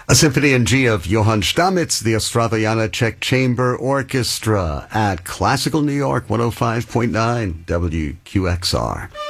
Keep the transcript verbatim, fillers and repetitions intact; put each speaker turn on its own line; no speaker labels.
A Symphony in G of Johann Stamitz, the Ostrava Janacek Chamber Orchestra at Classical New York one oh five point nine W Q X R.